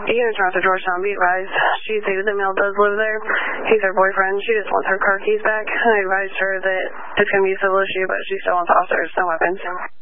Units are out to Georgetown. Be advised, she stated the male does live there. He's her boyfriend. She just wants her car keys back. I advised her that it's going to be a civil issue, but she still wants officers, no weapons.